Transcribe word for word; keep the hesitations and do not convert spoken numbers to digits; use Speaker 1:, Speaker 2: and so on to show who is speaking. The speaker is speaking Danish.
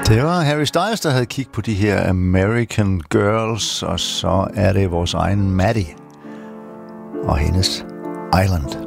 Speaker 1: Det var Harry Styles, der havde kigget på de her American Girls, og så er det vores egen Maddie og hendes Island.